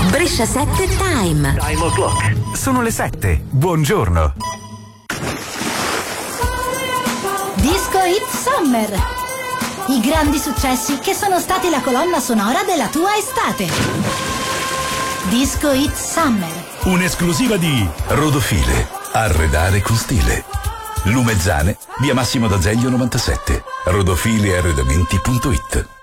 Brescia 7 Time. Time o'clock. Sono le 7. Buongiorno. Disco Hit Summer. I grandi successi che sono stati la colonna sonora della tua estate. Disco Hit Summer. Un'esclusiva di Rodofile. Arredare con stile. Lumezzane, via Massimo d'Azeglio 97. Rodofilearredamenti.it.